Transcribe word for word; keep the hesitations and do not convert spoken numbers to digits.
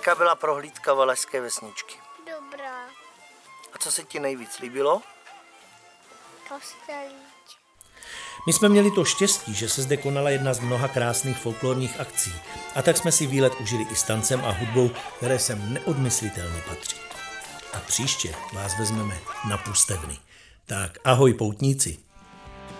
Jaká byla prohlídka Valašské vesničky? Dobrá. A co se ti nejvíc líbilo? Kostelík. My jsme měli to štěstí, že se zde konala jedna z mnoha krásných folklorních akcí. A tak jsme si výlet užili i s tancem a hudbou, které sem neodmyslitelně patří. A příště vás vezmeme na pustevny. Tak ahoj poutníci.